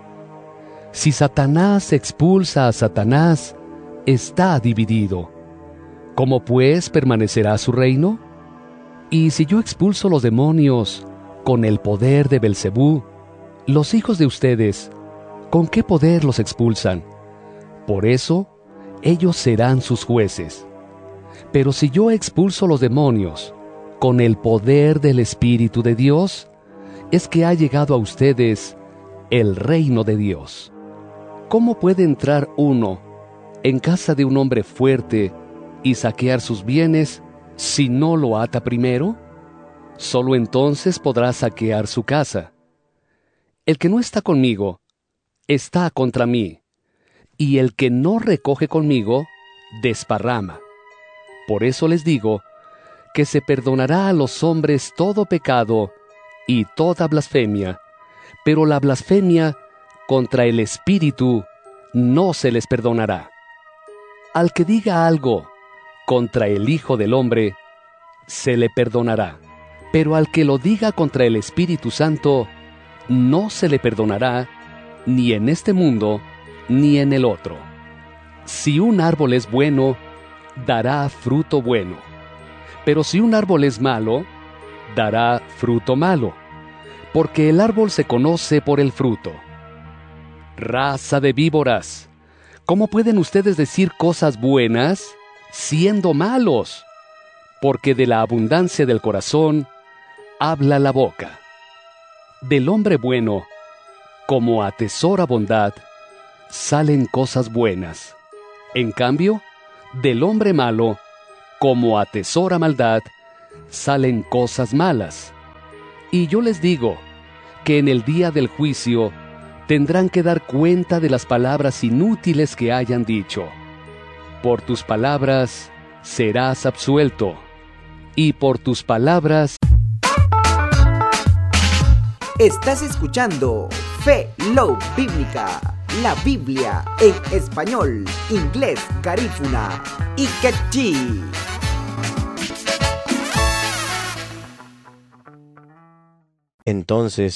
Speaker 9: Si Satanás expulsa a Satanás, está dividido. ¿Cómo pues permanecerá su reino? Y si yo expulso los demonios con el poder de Belcebú, los hijos de ustedes, ¿con qué poder los expulsan? Por eso, ellos serán sus jueces. Pero si yo expulso los demonios con el poder del Espíritu de Dios, es que ha llegado a ustedes el reino de Dios. ¿Cómo puede entrar uno en casa de un hombre fuerte y saquear sus bienes si no lo ata primero? Solo entonces podrá saquear su casa. El que no está conmigo está contra mí, y el que no recoge conmigo desparrama. Por eso les digo que se perdonará a los hombres todo pecado y toda blasfemia, pero la blasfemia contra el Espíritu no se les perdonará. Al que diga algo contra el Hijo del Hombre, se le perdonará, pero al que lo diga contra el Espíritu Santo, no se le perdonará, ni en este mundo, ni en el otro. Si un árbol es bueno, dará fruto bueno, pero si un árbol es malo, dará fruto malo, porque el árbol se conoce por el fruto. Raza de víboras, ¿cómo pueden ustedes decir cosas buenas siendo malos? Porque de la abundancia del corazón habla la boca. Del hombre bueno, como atesora bondad, salen cosas buenas. En cambio, del hombre malo, como atesora maldad, salen cosas malas. Y yo les digo que en el día del juicio tendrán que dar cuenta de las palabras inútiles que hayan dicho. Por tus palabras serás absuelto, y por tus palabras...
Speaker 19: Estás escuchando Fe Love Bíblica, la Biblia en español, inglés, garífuna y quechí.
Speaker 1: Entonces